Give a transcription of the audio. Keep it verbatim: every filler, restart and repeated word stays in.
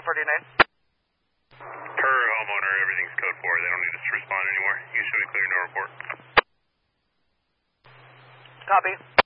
four two nine. Per homeowner, everything's code four. They don't need us to respond anymore. You should be clear to report. Copy.